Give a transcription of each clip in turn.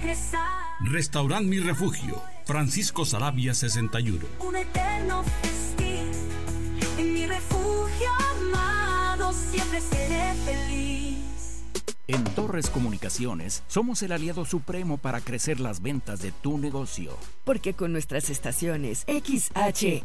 Restaurant Mi Refugio, Francisco Saravia 61. Un eterno festín, en mi refugio amado siempre seré feliz. En Torres Comunicaciones somos el aliado supremo para crecer las ventas de tu negocio. Porque con nuestras estaciones XHEL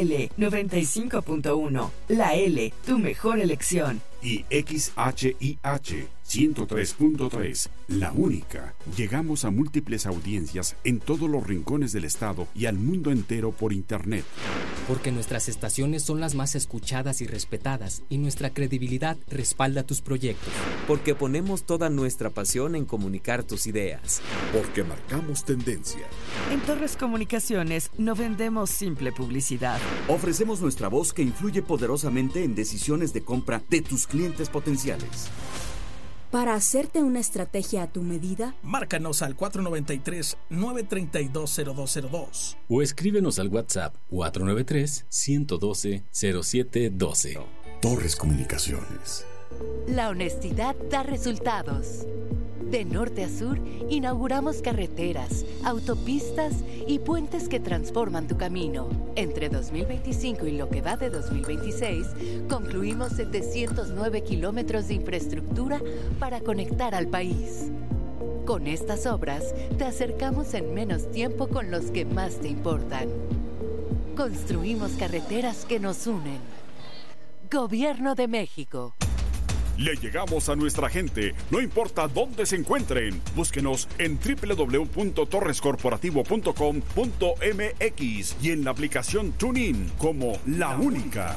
95.1, la L, tu mejor elección. Y XHIH 103.3, la única. Llegamos a múltiples audiencias en todos los rincones del estado y al mundo entero por internet. Porque nuestras estaciones son las más escuchadas y respetadas y nuestra credibilidad respalda tus proyectos. Porque ponemos toda nuestra pasión en comunicar tus ideas. Porque marcamos tendencia. En Torres Comunicaciones no vendemos simple publicidad. Ofrecemos nuestra voz que influye poderosamente en decisiones de compra de tus clientes potenciales. Para hacerte una estrategia a tu medida, márcanos al 493-932-0202 o escríbenos al WhatsApp 493-112-0712. Torres Comunicaciones. La honestidad da resultados. De norte a sur, inauguramos carreteras, autopistas y puentes que transforman tu camino. Entre 2025 y lo que va de 2026, concluimos 709 kilómetros de infraestructura para conectar al país. Con estas obras, te acercamos en menos tiempo con los que más te importan. Construimos carreteras que nos unen. Gobierno de México. Le llegamos a nuestra gente, no importa dónde se encuentren. Búsquenos en www.torrescorporativo.com.mx y en la aplicación TuneIn como La Única.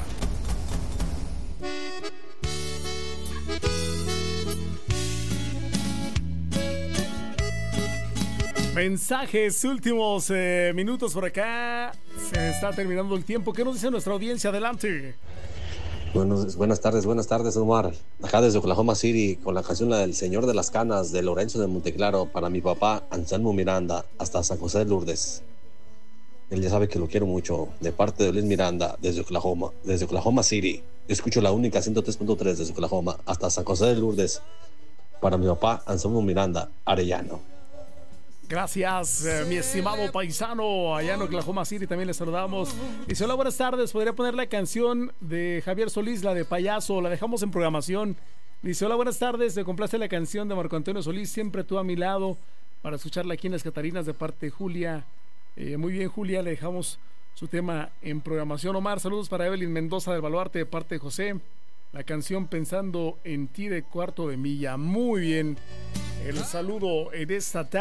Mensajes, últimos minutos por acá. Se está terminando el tiempo. ¿Qué nos dice nuestra audiencia? Adelante. Buenas tardes, Omar. Acá desde Oklahoma City, con la canción La del Señor de las Canas de Lorenzo de Monteclaro, para mi papá Anselmo Miranda, hasta San José de Lourdes. Él ya sabe que lo quiero mucho. De parte de Luis Miranda, desde Oklahoma City. Yo escucho La Única 103.3 desde Oklahoma, hasta San José de Lourdes. Para mi papá Anselmo Miranda, Arellano. Gracias, mi estimado paisano, allá en Oklahoma City también les saludamos. Dice, hola, buenas tardes, podría poner la canción de Javier Solís, la de Payaso, la dejamos en programación. Dice, hola, buenas tardes, me complace la canción de Marco Antonio Solís, Siempre tú a mi lado, para escucharla aquí en Las Catarinas de parte de Julia. Muy bien, Julia, le dejamos su tema en programación. Omar, saludos para Evelyn Mendoza del Baluarte de parte de José. La canción Pensando en ti de Cuarto de Milla. Muy bien, el saludo en esta tarde.